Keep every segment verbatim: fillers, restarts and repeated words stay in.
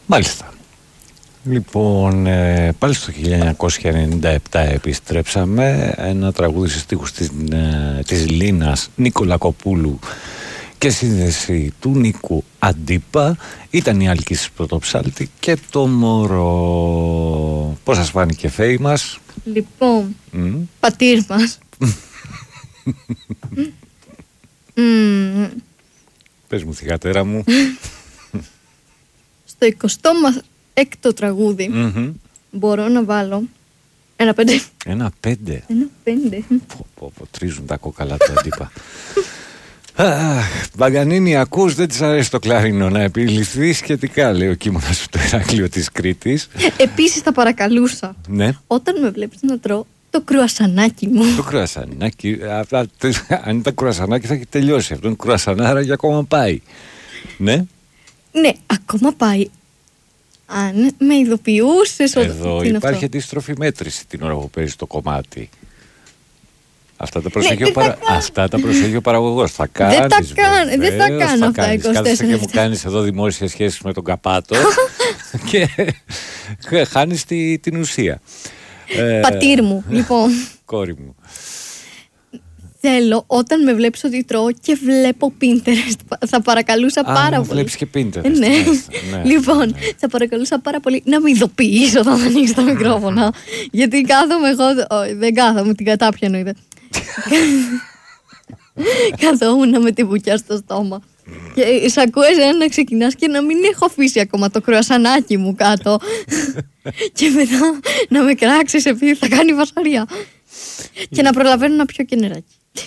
Μάλιστα. Λοιπόν, ε, πάλι στο χίλια εννιακόσια ενενήντα επτά επιστρέψαμε. Ένα τραγούδι σε στίχους της, ε, της Λίνας Νικολακοπούλου και σύνδεση του Νίκου Αντίπα. Ήταν η Άλκης Πρωτοψάλτη και το Μωρό. Πώς σας φάνηκε, φέη μας? Λοιπόν, mm. πατήρ μας. mm. Πες μου, θυγατέρα μου. Στο εικοστό έκτο τραγούδι mm-hmm. μπορώ να βάλω ένα πέντε. Ένα πέντε. Ένα πέντε. Πω, πω, πω, τρίζουν τα κόκαλα του Αντίπα. Μπαγκανίνη, ακούς, δεν της αρέσει το κλαρίνο, να επιληφθεί σχετικά, λέει ο κείμενος στο Ηράκλειο της Κρήτης. Επίσης θα παρακαλούσα, ναι. όταν με βλέπεις να τρώω το κρουασανάκι μου. Το κρουασανάκι, α, αν ήταν κρουασανάκι θα έχει τελειώσει. Αυτό είναι κρουασανάρα και ακόμα πάει. Ναι. Ναι, ακόμα πάει. Αν με ειδοποιούσες. Εδώ υπάρχει αντίστροφη μέτρηση την ώρα που παίζει το κομμάτι. Αυτά τα προσέχει, ναι, ο, παρα... αυτά τα προσέχει ο παραγωγός. Θα κάνεις, δεν, τα κάν... δεν θα κάνω θα αυτά είκοσι τέσσερα. Κάθεσαι και μου κάνεις εδώ δημόσια σχέσεις με τον Καπάτο και χάνεις τη, την ουσία. Πατήρ μου, λοιπόν. Κόρη μου. Θέλω όταν με βλέπεις ότι τρώω και βλέπω Pinterest. Θα παρακαλούσα Α, πάρα μου πολύ. Βλέπεις και Pinterest. Ναι. ναι. Λοιπόν, ναι. θα παρακαλούσα πάρα πολύ να με ειδοποιείς όταν ανοίξεις τα μικρόφωνα. Γιατί κάθομαι εγώ. Ό, δεν κάθομαι, την κατάπια εννοείται. Καθόμουν με τη βουκιά στο στόμα. Και σ' ακούω εσένα να ξεκινάς και να μην έχω αφήσει ακόμα το κρουασανάκι μου κάτω. Και μετά να με κράξεις επειδή θα κάνει βασαρία. Και να προλαβαίνω να πιω και νεράκι.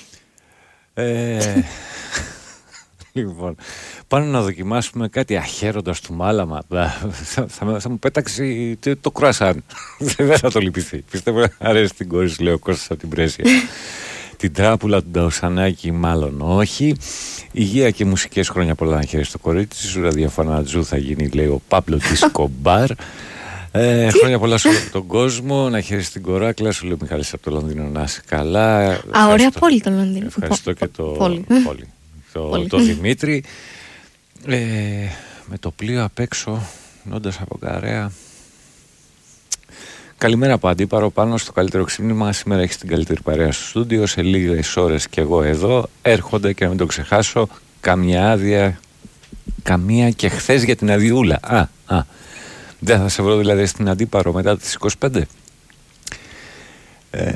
Ε, λοιπόν, πάνω να δοκιμάσουμε κάτι αχαίροντας του μάλαμα. Θα, θα, θα μου πέταξει το, το κρουασάν. Δεν θα το λυπηθεί. Πιστεύω αρέσει την κόρη σου, λέει ο Κώστας από την Πρέσια. Την τράπουλα του Νταουσανάκη μάλλον όχι. Υγεία και μουσικές, χρόνια πολλά να χαίρεσαι το κορίτσι σου. Ραδιοφωνατζού θα γίνει, λέει ο Παμπλο Τισκομπάρ. Ε, χρόνια πολλά σε όλο τον κόσμο. Να χαίρεσαι την κοράκλα σου, λέει ο Μιχάλης από το Λονδίνο. Να είσαι καλά. Α, ωραία πόλη το Λονδίνο. Ευχαριστώ και το, πόλη. Πόλη. το, το Δημήτρη. Ε, με το πλοίο απ' έξω, νόντας από Καρέα. Καλημέρα από Αντίπαρο, πάνω στο καλύτερο ξύπνημα. Σήμερα έχεις την καλύτερη παρέα στο στούντιο. Σε λίγες ώρες κι εγώ εδώ. Έρχονται και να μην το ξεχάσω. Καμιά άδεια. Καμία και χθες για την αδειούλα. Α, α. Δεν θα σε βρω δηλαδή στην Αντίπαρο μετά τις είκοσι πέντε. Ε...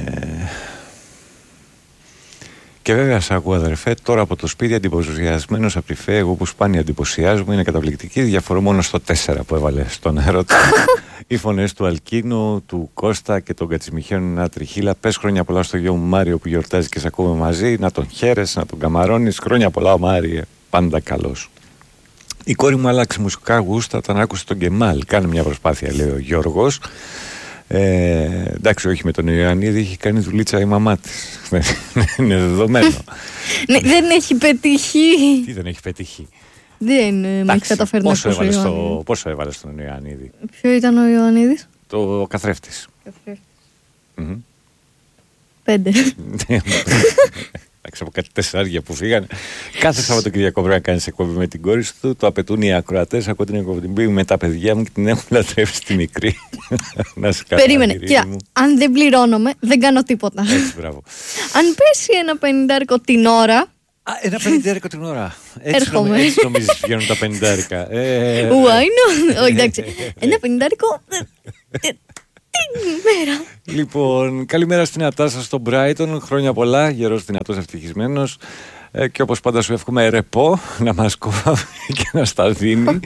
Και βέβαια σ' ακούω, αδερφέ, τώρα από το σπίτι εντυπωσιασμένος από τη Φέ. Εγώ που σπάνια εντυπωσιάζομαι, είναι καταπληκτική. Διαφορώ μόνο στο τέσσερα που έβαλε στον έρωτα. Οι φωνές του Αλκίνου, του Κώστα και των Κατσιμιχαίων είναι ένα τριχύλα. Πες χρόνια πολλά στο γιο μου Μάριο που γιορτάζει και σε ακούμε μαζί. Να τον χαίρεσαι, να τον καμαρώνεις. Χρόνια πολλά ο Μάριε, πάντα καλός. Η κόρη μου άλλαξε μουσικά γούστα όταν άκουσε τον Κεμάλ. Κάνε μια προσπάθεια, λέει ο Γιώργος. Ε, εντάξει, όχι με τον Ιωαννίδη, έχει κάνει δουλίτσα η μαμά της. Είναι δεδομένο. Ναι, δεν έχει πετύχει. Τι δεν έχει πετύχει? Δεν με έχει καταφέρει να πόσο έβαλε στο, πόσο έβαλε στον Ιωαννίδη? Ποιο ήταν ο Ιωαννίδης? Το καθρέφτης. Καθρέφτης. Mm-hmm. Πέντε. Εντάξει, από κάτι τεσσάρια που φύγανε. Κάθε Σαββατοκυριακό πρέπει να κάνεις εκπομπή με την κόρη σου. Το απαιτούν οι ακροατές. Ακούω την εκπομπή με τα παιδιά μου και την έχουν λατρεύσει στη μικρή. Να σε καλά. Περίμενε. Κοίτα, αν δεν πληρώνομαι, δεν κάνω τίποτα. Έτσι, μπράβο. Αν πέσει ένα πενηντάρικο την ώρα. Α, ένα πενηντάρικο την ώρα. Έτσι, έρχομαι. νομι, έτσι νομίζεις βγαίνουν τα πενηντάρικα. Ε, Why not? Όχι, εντάξει. Ένα πενηντάρικο. Την μέρα. Λοιπόν, καλημέρα στην Ατάσα στο Brighton. Χρόνια πολλά, γερός, δυνατός, ευτυχισμένος. Ε, και όπως πάντα σου εύχομαι ρεπό να μας κόβει και να στα δίνει.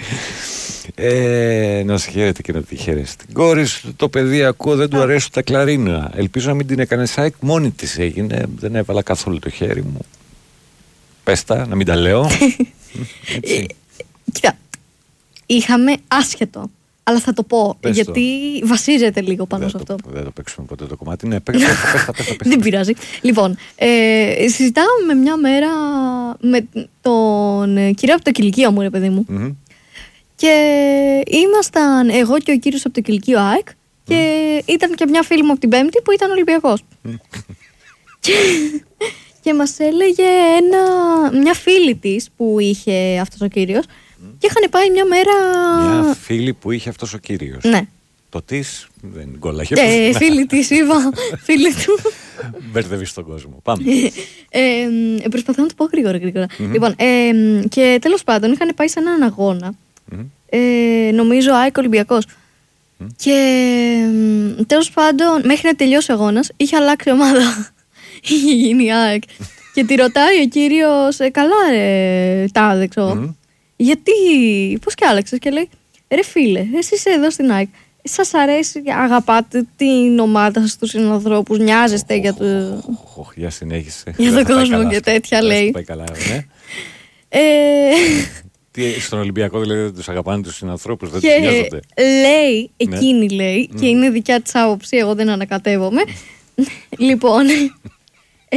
Ε, να σε χαίρεται και να τη χαίρεσαι την κόρη σου. Το παιδί ακούω, δεν του αρέσουν τα κλαρίνα. Ελπίζω να μην την έκανε σάικ, μόνη της έγινε. Δεν έβαλα καθόλου το χέρι μου. Πες τα, να μην τα λέω. ε, κοίτα, είχαμε άσχετο. Αλλά θα το πω, πες γιατί το. Βασίζεται λίγο πάνω δεν σε το, αυτό. Δεν το παίξουμε ποτέ το κομμάτι. Ναι, παίξτε, πες τα, πες τα, πες δεν πειράζει. Λοιπόν, ε, συζητάμε μια μέρα με τον κύριο από το κηλικείο μου, ρε παιδί μου. Mm-hmm. Και ήμασταν εγώ και ο κύριος από το κηλικείο ΑΕΚ και mm. ήταν και μια φίλη μου από την Πέμπτη που ήταν Ολυμπιακός. Mm. και, και μας έλεγε ένα, μια φίλη της που είχε αυτός ο κύριος, Mm. Και είχαν πάει μια μέρα. Μια φίλη που είχε αυτός ο κύριος. Ναι. Το της δεν κόλλαγε. Ε, φίλη της είπα. Φίλη του. Μπερδεύεις τον κόσμο. Πάμε. ε, ε, προσπαθώ να το πω γρήγορα. γρήγορα. Mm-hmm. Λοιπόν, ε, και τέλος πάντων είχαν πάει σε έναν αγώνα. Mm-hmm. Ε, νομίζω ΑΕΚ Ολυμπιακός. Mm-hmm. Και ε, τέλος πάντων, μέχρι να τελειώσει ο αγώνας, είχε αλλάξει ομάδα. Είχε γίνει η ΑΕΚ. Και τη ρωτάει ο κύριος, ε, καλά ρε, τάδε, ξέρω. Mm-hmm. Γιατί, πώς και άλλαξες? Και λέει, ρε φίλε, εσύ είσαι εδώ στην ΑΕΚ. Σας αρέσει, αγαπάτε την ομάδα σας, τους συνανθρώπους, νοιάζεστε oh, για το. Oh, oh, για συνέχισε. Για τον κόσμο και τέτοια, λέει. Πάει καλά, ναι. ε... Τι, στον Ολυμπιακό δηλαδή δεν τους αγαπάνε τους συνανθρώπους, δεν και τους νοιάζονται. Λέει, εκείνη ναι. λέει, mm. και είναι δικιά της άποψη, εγώ δεν ανακατεύομαι. Λοιπόν. ε...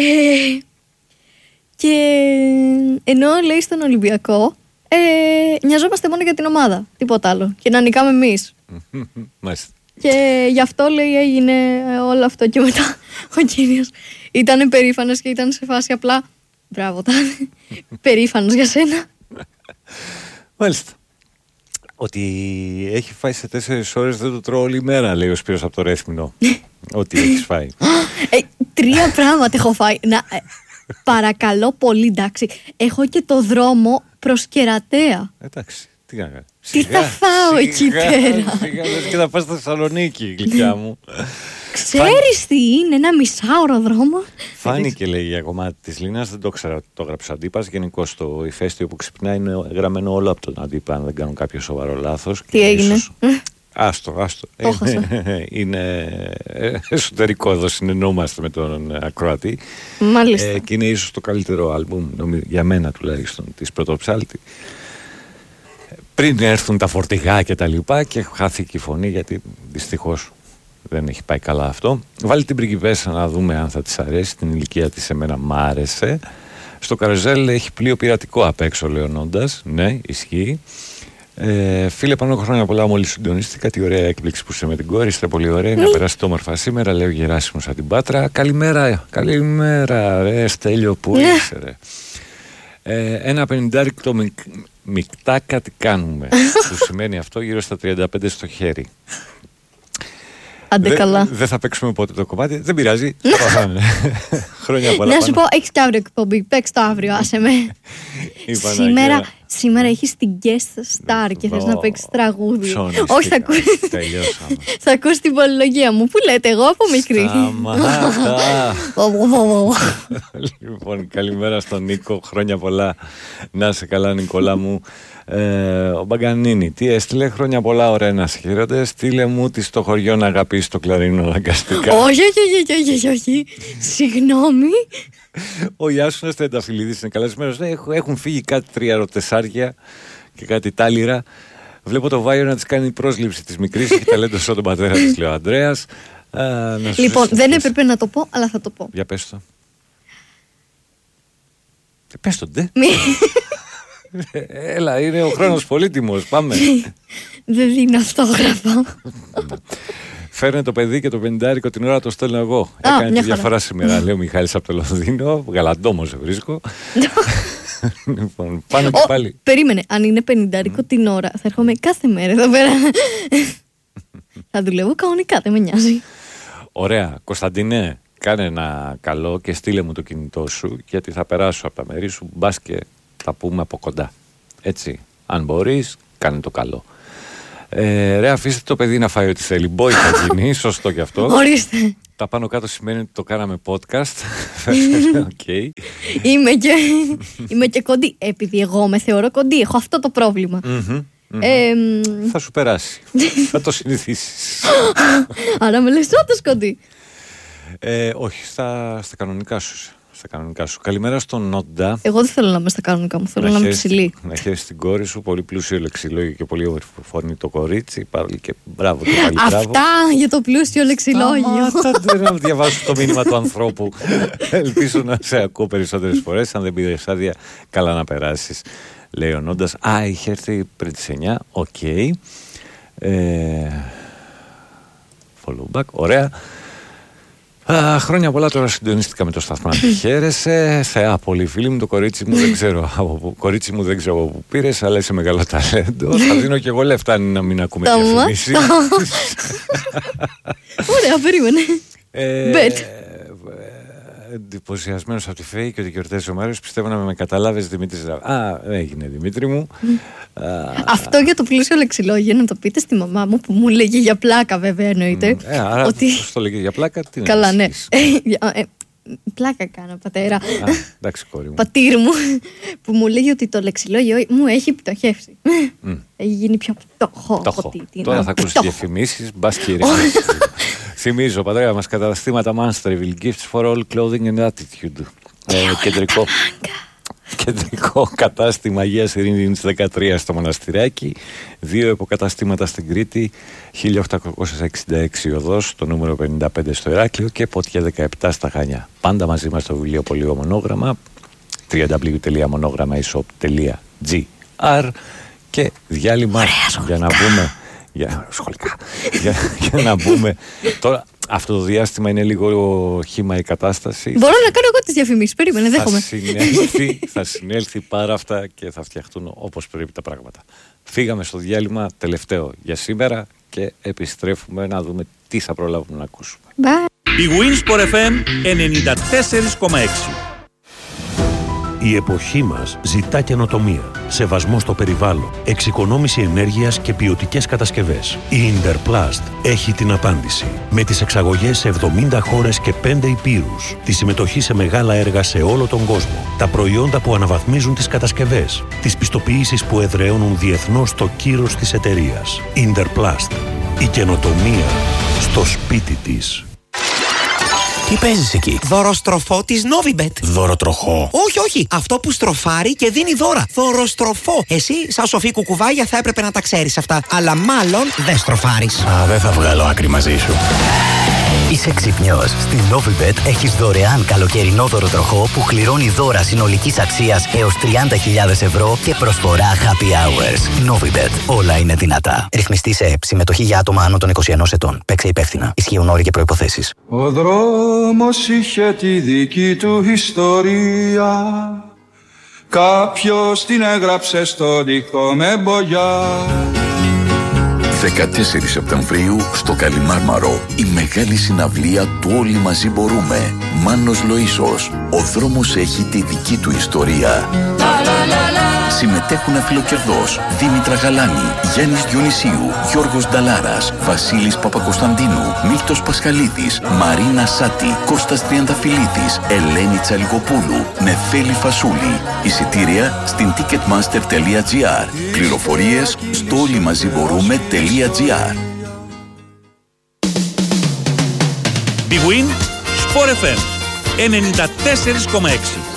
Και ενώ λέει στον Ολυμπιακό, ε, νοιαζόμαστε μόνο για την ομάδα. Τίποτα άλλο. Και να νικάμε εμείς. Και γι' αυτό λέει έγινε όλο αυτό. Και μετά ο κύριος ήταν περήφανος και ήταν σε φάση απλά. Μπράβο, ήταν περήφανος για σένα. Μάλιστα. Ότι έχει φάει σε τέσσερις ώρες δεν το τρώω όλη μέρα, λέει ο Σπύρος από το Ρέθμινο. Ό,τι έχεις φάει. ε, τρία πράγματα έχω φάει. Να, ε, παρακαλώ πολύ, εντάξει. Έχω και το δρόμο προς Κερατέα. Εντάξει. Τι, τι σιγά, θα φάω σιγά, εκεί πέρα. Σιγά, και θα πας στη Θεσσαλονίκη, γλυκιά μου. Ξέρεις τι είναι, ένα μισάωρο δρόμο. Φάνηκε, λέει, για κομμάτι της Λίνας, δεν το ξέρα, το έγραψε Αντίπας. Γενικώς το ηφαίστειο που ξυπνάει είναι γραμμένο όλο από τον Αντίπα, αν δεν κάνω κάποιο σοβαρό λάθος. Τι έγινε? Ίσως... Άστο, άστο. Είναι, είναι εσωτερικό εδώ, συνεννόμαστε με τον ακροατή. Μάλιστα. Ε, και είναι ίσως το καλύτερο άλμπουμ, νομίζω, για μένα τουλάχιστον, της Πρωτοψάλτη. Πριν έρθουν τα φορτηγά και τα λοιπά και χάθηκε η φωνή, γιατί δυστυχώς δεν έχει πάει καλά αυτό. Βάλει την Πριγκιπέσσα να δούμε αν θα της αρέσει. Την ηλικία της εμένα μ' άρεσε. Στο καρουζέλ έχει πλοίο πειρατικό απ' έξω, Λεωνώντας. Ναι, ισχύει. Ε, φίλε, πάνω χρόνια πολλά, μόλις συντονίστηκα. Τι ωραία έκπληξη που είσαι με την κόρη. Είστε πολύ ωραία. Να περάσετε όμορφα σήμερα. Λέω Γεράσιμος από την Πάτρα. Καλημέρα, καλημέρα, ρε Στέλιο, πού είσαι, ρε. Ε, ένα πενηντάρικο το μικ, μικτά κάτι κάνουμε. Που σημαίνει αυτό γύρω στα τριάντα πέντε στο χέρι. Άντε καλά. Δεν θα παίξουμε πότε το κομμάτι. Δεν πειράζει. Χρόνια πολλά. Να σου πω, έχεις και αύριο εκπομπή. Παίξ' το αύριο, άσε με. Σήμερα, σήμερα έχεις την guest star και θες να παίξεις τραγούδι. Όχι, θα ακούσει. Θα ακούσει την πολυλογία μου. Πού λέτε, εγώ από μικρή. Σταμάτα. Λοιπόν, καλημέρα στον Νίκο. Χρόνια πολλά. Να είσαι καλά, Νικόλα μου. Ε, ο Μπαγκανίνη, τι έστειλε? Χρόνια πολλά, ωραία να σχήρονται. Στείλε μου τη στο χωριό να αγαπήσει το κλαρίνο αναγκαστικά. Όχι, όχι, όχι, όχι, όχι. Συγγνώμη. Ο Ιάσονας Τρενταφυλλίδης είναι καλεσμένος. Έχουν φύγει κάτι τριαρωτεσάρια και κάτι τάλιρα. Βλέπω το Βάιο να της κάνει πρόσληψη της μικρής. Έχει ταλέντο σαν τον πατέρα της, λέει ο Ανδρέας. Α, λοιπόν, δεν έπρεπε να το πω, αλλά θα το πω. Για πες το. Πες το, ντε. Έλα, είναι ο χρόνος πολύτιμος. Πάμε. Δεν δίνω αυτόγραφα. Φέρνε το παιδί και το πενηντάρικο την ώρα το στέλνω εγώ. Α, έκανε τη χαρά. διαφορά σήμερα, λέει ο Μιχάλης από το Λονδίνο. Γαλαντόμο σε βρίσκω. Λοιπόν, πάνω και πάλι. Περίμενε, αν είναι πενηντάρικο την ώρα, θα έρχομαι κάθε μέρα εδώ πέρα. Θα δουλεύω κανονικά, δεν με νοιάζει. Ωραία. Κωνσταντίνε, κάνε ένα καλό και στείλε μου το κινητό σου, γιατί θα περάσω από τα μέρη σου. Μπας και θα πούμε από κοντά. Έτσι. Αν μπορείς, κάνε το καλό. Ε, ρε, αφήστε το παιδί να φάει ό,τι θέλει. Μπορεί να γίνει, σωστό κι αυτό. Ορίστε. Τα πάνω κάτω σημαίνει ότι το κάναμε podcast. Okay. Είμαι, και, είμαι και κοντή. Επειδή εγώ με θεωρώ κοντή, έχω αυτό το πρόβλημα. Mm-hmm, mm-hmm. Ε, θα σου περάσει. Θα το συνηθίσεις. Άρα με λες όντως κοντή. Ε, όχι, στα, στα κανονικά σου. Στα κανονικά σου. Καλημέρα στον Νόντα. Εγώ δεν θέλω να είμαι στα κανονικά μου, θέλω να, να είμαι ψηλή. Να χαίρεσαι την κόρη σου, πολύ πλούσιο λεξιλόγιο και πολύ όμορφη φωνή το κορίτσι. Πάλι και μπράβο και πάλι μπράβο. Αυτά για το πλούσιο λεξιλόγιο. Δεν να διαβάσω το μήνυμα του ανθρώπου. Ελπίζω να σε ακούω περισσότερες φορές. Αν δεν πήρες άδεια, καλά να περάσεις. Λέει ο Νόντας. Α, είχε έρθει πριν τις εννιά. Οκ. Okay. Ε, follow back. Ωραία. Α, χρόνια πολλά, τώρα συντονίστηκα με το σταθμό να τη χαίρεσαι. Θεά πολύ φίλη μου, το κορίτσι μου δεν ξέρω από πού, κορίτσι μου δεν ξέρω από πού πήρες, αλλά είσαι μεγάλο ταλέντο. Θα δίνω και εγώ λεφτά να μην ακούμε διαφημίσεις. Ωραία, περίμενε. Bet. Εντυπωσιασμένος από τη Φέη και ότι γιορτάζει ο Μάριος. Πιστεύω να με καταλάβεις, Δημήτρης. Α, έγινε, Δημήτρη μου. Αυτό για το πλούσιο λεξιλόγιο να το πείτε στη μαμά μου που μου λέγει για πλάκα, βέβαια εννοείται. Ε, άρα ότι... πώς το λέγει για πλάκα, τι είναι. Καλά, ναι. ε, πλάκα κάνω, πατέρα. Α, εντάξει, κόρη μου. Πατήρ μου, που μου λέγει ότι το λεξιλόγιο μου έχει πτωχεύσει. Mm. Έχει γίνει πιο πτωχό. Πτωχό. Τώρα θα ακούσει διαφημίσεις, μπας και θυμίζω, πατέρα μας, καταστήματα Monsterville, Gifts for all clothing and attitude. ε, κεντρικό, κεντρικό κατάστημα Αγίας Ειρήνης δεκατρία στο Μοναστηράκι. Δύο υποκαταστήματα στην Κρήτη, χίλια οκτακόσια εξήντα έξι οδός, το νούμερο πενήντα πέντε στο Ηράκλειο και Ποτιά δεκαεπτά στα Χανιά. Πάντα μαζί μας στο βιβλιοπωλείο Μονόγραμμα, double-u double-u double-u τελεία μονόγραμμα e shop τελεία g r και διάλειμμα για να μπούμε. Για, σχολικά. για, για να μπούμε. Τώρα, αυτό το διάστημα είναι λίγο χύμα η κατάσταση. Μπορώ να κάνω εγώ τις διαφημίσεις. Περίμενε, δέχομαι. Θα συνέλθει, θα συνέλθει πάρα αυτά και θα φτιαχτούν όπως πρέπει τα πράγματα. Φύγαμε στο διάλειμμα τελευταίο για σήμερα και επιστρέφουμε να δούμε τι θα προλάβουμε να ακούσουμε. Bye. Η Winsport εφ εμ ενενήντα τέσσερα κόμμα έξι. Η εποχή μας ζητά καινοτομία, σεβασμό στο περιβάλλον, εξοικονόμηση ενέργειας και ποιοτικές κατασκευές. Η Interplast έχει την απάντηση. Με τις εξαγωγές σε εβδομήντα χώρες και πέντε υπήρους, τη συμμετοχή σε μεγάλα έργα σε όλο τον κόσμο, τα προϊόντα που αναβαθμίζουν τις κατασκευές, τις πιστοποιήσεις που εδραιώνουν διεθνώς το κύρος της εταιρείας. Interplast. Η καινοτομία στο σπίτι της. Τι παίζεις εκεί? Δωροστροφό της Novibet. Δωροτροχό? Όχι, όχι. Αυτό που στροφάρει και δίνει δώρα. Δωροστροφό. Εσύ, σαν σοφή κουκουβάγια, θα έπρεπε να τα ξέρεις αυτά. Αλλά μάλλον δεν στροφάρεις. Α, δεν θα βγάλω άκρη μαζί σου. Είσαι ξυπνιός. Στην Novibet έχεις δωρεάν καλοκαιρινό δωροτροχό που κληρώνει δώρα συνολικής αξίας έως τριάντα χιλιάδες ευρώ και προσφορά happy hours. Novibet. Όλα είναι δυνατά. Ρυθμιστή σε ΕΠ. Συμμετοχή για άτομα άνω των είκοσι ενός ετών. Παίξε υπεύθυνα. Ισχύουν όροι και προϋποθέσεις. Ο δρόμος είχε τη δική του ιστορία. Κάποιος την έγραψε στο δικό με μπογιά. δεκατέσσερις Σεπτεμβρίου στο Καλιμάρμαρο η μεγάλη συναυλία του Όλοι Μαζί Μπορούμε. Μάνος Λοΐσος. Ο δρόμος έχει τη δική του ιστορία. Συμμετέχουν Αφιλοκερδός, Δήμητρα Γαλάνη, Γιάννης Διονυσίου, Γιώργος Νταλάρας, Βασίλης Παπακοσταντίνου, Μίλτος Πασχαλίδης, Μαρίνα Σάτη, Κώστας Τριανταφυλλίδης, Ελένη Τσαλικοπούλου, Νεφέλη Φασούλη. Εισιτήρια στην ticketmaster τελεία gr. Πληροφορίες στο όλοιμαζιμπορούμε τελεία gr. Big Win Sport εφ εμ ενενήντα τέσσερα κόμμα έξι.